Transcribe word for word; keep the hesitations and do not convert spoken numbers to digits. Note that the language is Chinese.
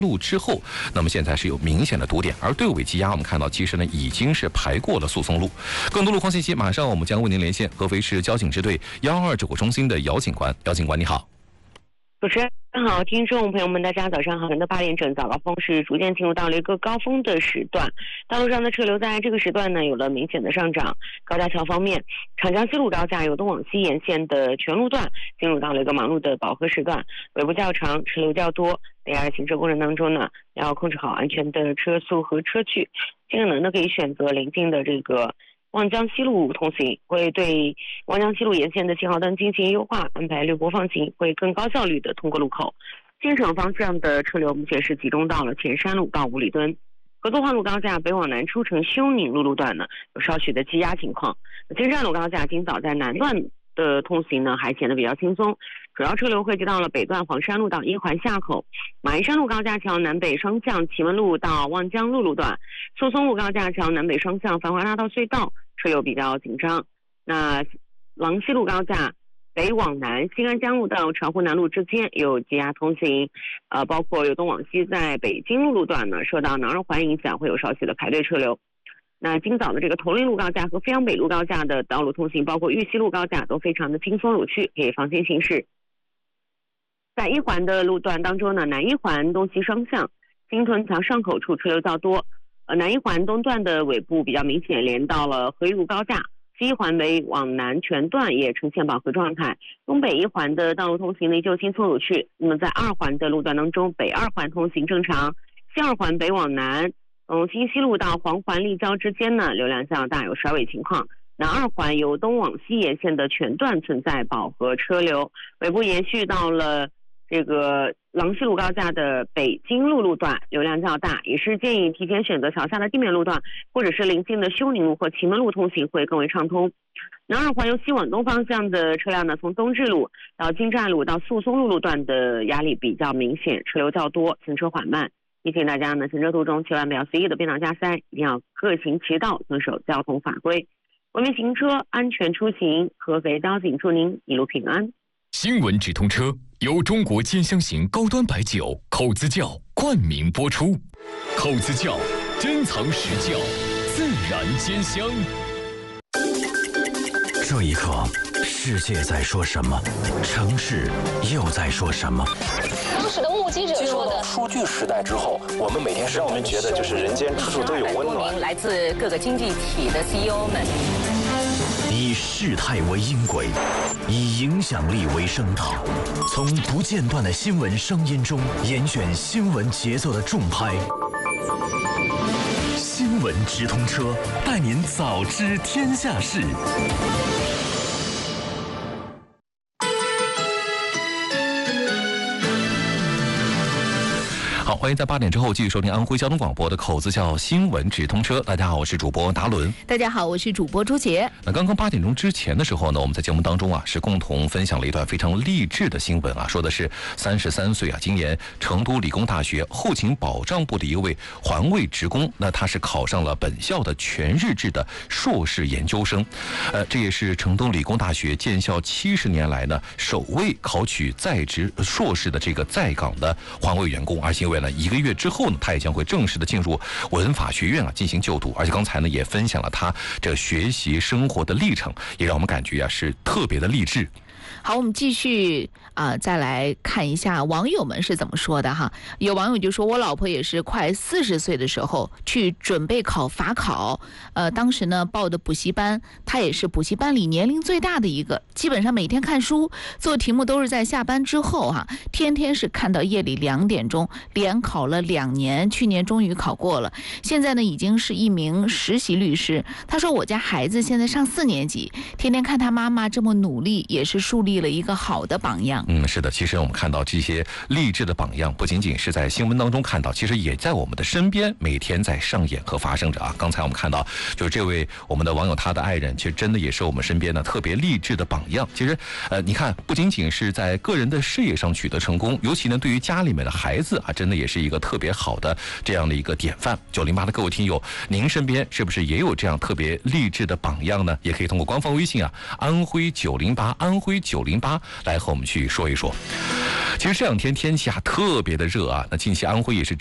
路之后，那么现在是有明显的堵点，而队尾积压，我们看到其实呢已经是排过了诉讼路。更多路况信息，马上我们将为您连线合肥市交警支队幺二指挥中心的姚警官。姚警官，你好。 主持人好，听众朋友们，大家早上好。的八点整早高峰是逐渐进入到了一个高峰的时段，道路上的车流在这个时段呢有了明显的上涨。高架桥方面，长江西路高架由东往西沿线的全路段进入到了一个忙碌的饱和时段，尾部较长，车流较多。在行车过程当中呢，要控制好安全的车速和车距，尽可能的可以选择临近的这个望江西路通行，会对望江西路沿线的信号灯进行优化，安排绿波放行，会更高效率的通过路口。京城方向的车流目前是集中到了前山路到五里墩。合作化路高架北往南出城休宁路路段呢有稍许的积压情况。金山路高架今早在南段的通行呢还显得比较轻松，主要车流汇集到了北段黄山路到一环下口，马鞍山路高架桥南北双向祁门路到望江路路段，诉松路高架桥南北双向繁华大道隧道车流比较紧张。那郎西路高架北往南新安江路到巢湖南路之间有积压通行，呃，包括由东往西在北京路路段呢受到南二环影响，会有稍许的排队车流。那今早的这个头陵路高架和飞扬北路高架的道路通行，包括玉溪路高架都非常的轻松有序，可以放心行驶。在一环的路段当中呢，南一环东西双向金屯桥上口处车流较多，呃，南一环东段的尾部比较明显连到了合一路高架，西一环北往南全段也呈现饱和状态，东北一环的道路通行呢依旧轻松有序。那么在二环的路段当中，北二环通行正常，西二环北往南从新西路到黄环立交之间呢流量较大，有甩尾情况。南二环由东往西沿线的全段存在饱和车流，尾部延续到了这个郎西路高架的北京路路段流量较大，也是建议提前选择桥下的地面路段，或者是临近的休宁路或祁门路通行会更为畅通。南二环由西往东方向的车辆呢，从东至路到金寨路到诉松路路段的压力比较明显，车流较多，行车缓慢。提醒大家呢，行车途中千万不要随意的变道加塞，一定要各行其道，遵守交通法规，文明行车，安全出行。合肥交警祝您一路平安。 新闻直通车由中国尖香型高端白酒口子窖冠名播出，口子窖珍藏实窖，自然尖香。 这一刻，世界在说什么？城市又在说什么？ 当时的目击者说的， 数据时代之后，我们每天让我们觉得就是人间处处都有温暖。 来自各个经济体的 C E O 们， 以事态为音轨，以影响力为声道，从不间断的新闻声音中严选新闻节奏的重拍。新闻直通车，带您早知天下事。 好，欢迎在八点之后继续收听安徽交通广播的口子窖新闻直通车。大家好，我是主播达伦。 大家好，我是主播朱杰。 那刚刚八点钟之前的时候呢，我们在节目当中啊，是共同分享了一段非常励志的新闻啊，说的是三十三岁啊，今年成都理工大学后勤保障部的一位环卫职工，那他是考上了本校的全日制的硕士研究生，呃，这也是成都理工大学建校七十年来呢首位考取在职硕士的这个在岗的环卫员工，而且因为呢一个月之后呢，他也将会正式的进入文法学院啊进行就读，而且刚才呢也分享了他这学习生活的历程，也让我们感觉啊是特别的励志。 好，我们继续啊、呃，再来看一下网友们是怎么说的哈。有网友就说，我老婆也是快四十岁的时候去准备考法考，呃，当时呢报的补习班，她也是补习班里年龄最大的一个，基本上每天看书做题目都是在下班之后哈，天天是看到夜里两点钟，连考了两年，去年终于考过了，现在呢已经是一名实习律师。他说我家孩子现在上四年级，天天看他妈妈这么努力，也是树立了一个好的榜样。 嗯，是的，其实我们看到这些励志的榜样，不仅仅是在新闻当中看到，其实也在我们的身边每天在上演和发生着啊。刚才我们看到，就是这位我们的网友他的爱人，其实真的也是我们身边的特别励志的榜样。其实，呃，你看，不仅仅是在个人的事业上取得成功，尤其呢，对于家里面的孩子啊，真的也是一个特别好的这样的一个典范。九零八的各位听友，您身边是不是也有这样特别励志的榜样呢？也可以通过官方微信啊，安徽九零八安徽九。 九零八来和我们去说一说。其实这两天天气啊特别的热啊，那近期安徽也是